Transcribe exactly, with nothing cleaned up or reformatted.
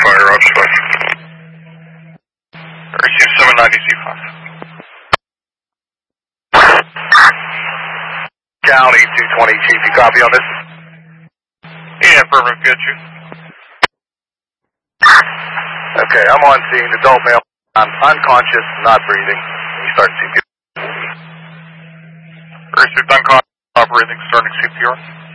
fire up, Swift. Receive seven ninety C five. County two twenty, Chief, you copy on this? Yeah, perfect, get you. Okay, I'm on scene, adult male, I'm unconscious, not breathing. You start C P R. Receive unconscious, not breathing, starting C P R.